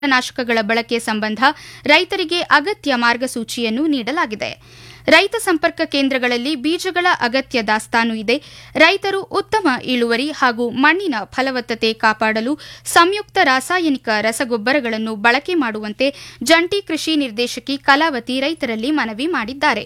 ನಾಶಕಗಳ ಬಳಕೆ ಸಂಬಂಧ ರೈತರಿಗೆ ಅಗತ್ಯ ಮಾರ್ಗಸೂಚಿಯನ್ನು ನೀಡಲಾಗಿದೆ. ರೈತ ಸಂಪರ್ಕ ಕೇಂದ್ರಗಳಲ್ಲಿ ಬೀಜಗಳ ಅಗತ್ಯ ದಾಸ್ತಾನು ಇದೆ. ರೈತರು ಉತ್ತಮ ಇಳುವರಿ ಹಾಗೂ ಮಣ್ಣಿನ ಫಲವತ್ತತೆ ಕಾಪಾಡಲು ಸಂಯುಕ್ತ ರಾಸಾಯನಿಕ ರಸಗೊಬ್ಬರಗಳನ್ನು ಬಳಕೆ ಮಾಡುವಂತೆ ಜಂಟಿ ಕೃಷಿ ನಿರ್ದೇಶಕಿ ಕಲಾವತಿ ರೈತರಲ್ಲಿ ಮನವಿ ಮಾಡಿದ್ದಾರೆ.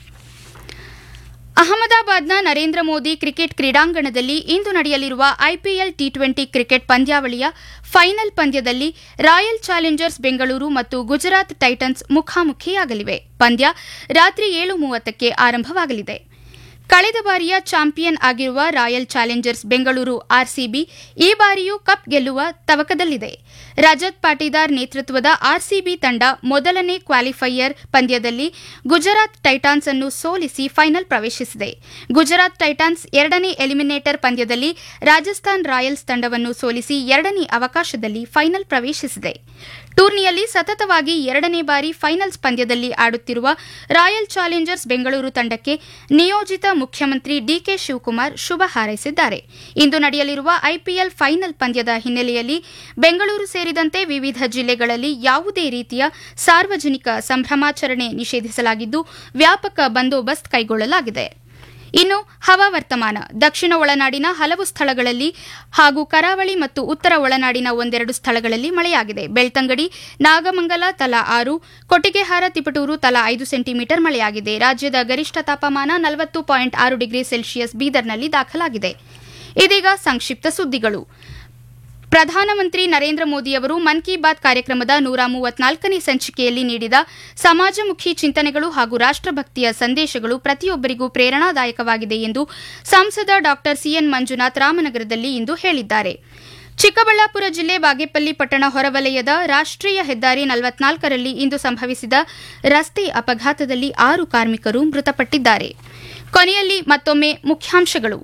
ಅಹಮದಾಬಾದ್ನ ನರೇಂದ್ರ ಮೋದಿ ಕ್ರಿಕೆಟ್ ಕ್ರೀಡಾಂಗಣದಲ್ಲಿ ಇಂದು ನಡೆಯಲಿರುವ ಐಪಿಎಲ್ ಟಿ20 ಕ್ರಿಕೆಟ್ ಪಂದ್ಯಾವಳಿಯ ಫೈನಲ್ ಪಂದ್ಯದಲ್ಲಿ ರಾಯಲ್ ಚಾಲೆಂಜರ್ಸ್ ಬೆಂಗಳೂರು ಮತ್ತು ಗುಜರಾತ್ ಟೈಟನ್ಸ್ ಮುಖಾಮುಖಿಯಾಗಲಿವೆ. ಪಂದ್ಯ ರಾತ್ರಿ 7:30ಕ್ಕೆ ಆರಂಭವಾಗಲಿದೆ. ಕಳೆದ ಬಾರಿಯ ಚಾಂಪಿಯನ್ ಆಗಿರುವ ರಾಯಲ್ ಚಾಲೆಂಜರ್ಸ್ ಬೆಂಗಳೂರು ಆರ್ಸಿಬಿ ಈ ಬಾರಿಯೂ ಕಪ್ ಗೆಲ್ಲುವ ತವಕದಲ್ಲಿದೆ. ರಜತ್ ಪಾಟೀದಾರ್ ನೇತೃತ್ವದ ಆರ್ಸಿಬಿ ತಂಡ ಮೊದಲನೇ ಕ್ವಾಲಿಫೈಯರ್ ಪಂದ್ಯದಲ್ಲಿ ಗುಜರಾತ್ ಟೈಟಾನ್ಸ್ ಅನ್ನು ಸೋಲಿಸಿ ಫೈನಲ್ ಪ್ರವೇಶಿಸಿದೆ. ಗುಜರಾತ್ ಟೈಟಾನ್ಸ್ ಎರಡನೇ ಎಲಿಮಿನೇಟರ್ ಪಂದ್ಯದಲ್ಲಿ ರಾಜಸ್ಥಾನ್ ರಾಯಲ್ಸ್ ತಂಡವನ್ನು ಸೋಲಿಸಿ ಎರಡನೇ ಅವಕಾಶದಲ್ಲಿ ಫೈನಲ್ ಪ್ರವೇಶಿಸಿದೆ. ಟೂರ್ನಿಯಲ್ಲಿ ಸತತವಾಗಿ ಎರಡನೇ ಬಾರಿ ಫೈನಲ್ಸ್ ಪಂದ್ಯದಲ್ಲಿ ಆಡುತ್ತಿರುವ ರಾಯಲ್ ಚಾಲೆಂಜರ್ಸ್ ಬೆಂಗಳೂರು ತಂಡಕ್ಕೆ ನಿಯೋಜಿತ ಮುಖ್ಯಮಂತ್ರಿ ಡಿಕೆ ಶಿವಕುಮಾರ್ ಶುಭ ಹಾರೈಸಿದ್ದಾರೆ. ಇಂದು ನಡೆಯಲಿರುವ ಐಪಿಎಲ್ ಫೈನಲ್ ಪಂದ್ಯದ ಹಿನ್ನೆಲೆಯಲ್ಲಿ ಬೆಂಗಳೂರು ಸೇರಿದಂತೆ ವಿವಿಧ ಜಿಲ್ಲೆಗಳಲ್ಲಿ ಯಾವುದೇ ರೀತಿಯ ಸಾರ್ವಜನಿಕ ಸಂಭ್ರಮಾಚರಣೆ ನಿಷೇಧಿಸಲಾಗಿದ್ದು ವ್ಯಾಪಕ ಬಂದೋಬಸ್ತ್ ಕೈಗೊಳ್ಳಲಾಗಿದೆ. ಇನ್ನು ಹವಾವರ್ತಮಾನ. ದಕ್ಷಿಣ ಒಳನಾಡಿನ ಹಲವು ಸ್ಥಳಗಳಲ್ಲಿ ಹಾಗೂ ಕರಾವಳಿ ಮತ್ತು ಉತ್ತರ ಒಳನಾಡಿನ ಒಂದೆರಡು ಸ್ಥಳಗಳಲ್ಲಿ ಮಳೆಯಾಗಿದೆ. ಬೆಳ್ತಂಗಡಿ, ನಾಗಮಂಗಲ ತಲಾ 6, ಕೊಟ್ಟಿಗೆಹಾರ, ತಿಪಟೂರು ತಲಾ 5 ಸೆಂಟಿಮೀಟರ್ ಮಳೆಯಾಗಿದೆ. ರಾಜ್ಯದ ಗರಿಷ್ಠ ತಾಪಮಾನ 40.6 ಡಿಗ್ರಿ ಸೆಲ್ಸಿಯಸ್ ಬೀದರ್ನಲ್ಲಿ ದಾಖಲಾಗಿದೆ. ಇದೀಗ ಸಂಕ್ಷಿಪ್ತ ಸುದ್ದಿಗಳು. ಪ್ರಧಾನಮಂತ್ರಿ ನರೇಂದ್ರ ಮೋದಿಯವರು ಮನ್ ಕಿ ಬಾತ್ ಕಾರ್ಯಕ್ರಮದ 134ನೇ ಸಂಚಿಕೆಯಲ್ಲಿ ನೀಡಿದ ಸಮಾಜಮುಖಿ ಚಿಂತನೆಗಳು ಹಾಗೂ ರಾಷ್ಟಭಕ್ತಿಯ ಸಂದೇಶಗಳು ಪ್ರತಿಯೊಬ್ಬರಿಗೂ ಪ್ರೇರಣಾದಾಯಕವಾಗಿದೆ ಎಂದು ಸಂಸದ ಡಾ ಸಿಎನ್ ಮಂಜುನಾಥ್ ರಾಮನಗರದಲ್ಲಿ ಇಂದು ಹೇಳಿದ್ದಾರೆ. ಚಿಕ್ಕಬಳ್ಳಾಪುರ ಜಿಲ್ಲೆ ಬಾಗೇಪಲ್ಲಿ ಪಟ್ಟಣ ಹೊರವಲಯದ ರಾಷ್ಟೀಯ ಹೆದ್ದಾರಿ 44ರಲ್ಲಿ ಇಂದು ಸಂಭವಿಸಿದ ರಸ್ತೆ ಅಪಘಾತದಲ್ಲಿ 6 ಕಾರ್ಮಿಕರು ಮೃತಪಟ್ಟಿದ್ದಾರೆ. ಕೊನೆಯಲ್ಲಿ ಮತ್ತೊಮ್ಮೆ ಮುಖ್ಯಾಂಶಗಳು.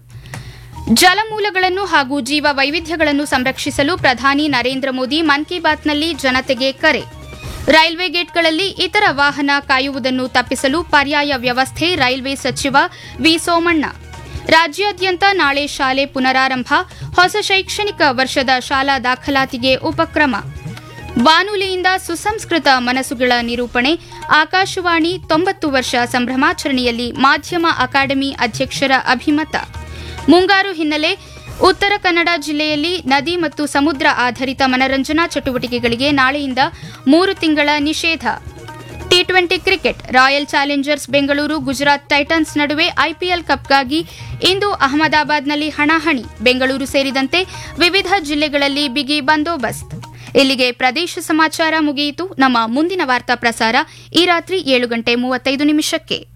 ಜಲಮೂಲಗಳನ್ನು ಹಾಗೂ ಜೀವ ವೈವಿಧ್ಯಗಳನ್ನು ಸಂರಕ್ಷಿಸಲು ಪ್ರಧಾನಿ ನರೇಂದ್ರ ಮೋದಿ ಮನ್ ಕಿ ಬಾತ್ನಲ್ಲಿ ಜನತೆಗೆ ಕರೆ. ರೈಲ್ವೆ ಗೇಟ್ಗಳಲ್ಲಿ ಇತರ ವಾಹನ ಕಾಯುವುದನ್ನು ತಪ್ಪಿಸಲು ಪರ್ಯಾಯ ವ್ಯವಸ್ಥೆ, ರೈಲ್ವೆ ಸಚಿವ ವಿ ಸೋಮಣ್ಣ. ರಾಜ್ಯಾದ್ಯಂತ ನಾಳೆ ಶಾಲೆ ಪುನರಾರಂಭ, ಹೊಸ ಶೈಕ್ಷಣಿಕ ವರ್ಷದ ಶಾಲಾ ದಾಖಲಾತಿಗೆ ಉಪಕ್ರಮ. ಬಾನುಲಿಯಿಂದ ಸುಸಂಸ್ಕೃತ ಮನಸ್ಸುಗಳ ನಿರೂಪಣೆ, ಆಕಾಶವಾಣಿ 90 ವರ್ಷ ಸಂಭ್ರಮಾಚರಣೆಯಲ್ಲಿ ಮಾಧ್ಯಮ ಅಕಾಡೆಮಿ ಅಧ್ಯಕ್ಷರ ಅಭಿಮತ. ಮುಂಗಾರು ಹಿನ್ನೆಲೆ ಉತ್ತರ ಕನ್ನಡ ಜಿಲ್ಲೆಯಲ್ಲಿ ನದಿ ಮತ್ತು ಸಮುದ್ರ ಆಧಾರಿತ ಮನರಂಜನಾ ಚಟುವಟಿಕೆಗಳಿಗೆ ನಾಳೆಯಿಂದ 3 ತಿಂಗಳ ನಿಷೇಧ. T20 cricket. Royal Challengers Bengaluru Gujarat Titans ನಡುವೆ ಐಪಿಎಲ್ ಕಪ್ಗಾಗಿ ಇಂದು ಅಹಮದಾಬಾದ್ನಲ್ಲಿ ಹಣಾಹಣಿ. ಬೆಂಗಳೂರು ಸೇರಿದಂತೆ ವಿವಿಧ ಜಿಲ್ಲೆಗಳಲ್ಲಿ ಬಿಗಿ ಬಂದೋಬಸ್ತ್. ಇಲ್ಲಿಗೆ ಪ್ರದೇಶ ಸಮಾಚಾರ ಮುಗಿಯಿತು. ನಮ್ಮ ಮುಂದಿನ ವಾರ್ತಾ ಪ್ರಸಾರ ಈ ರಾತ್ರಿ 7:35 ನಿಮಿಷಕ್ಕೆ.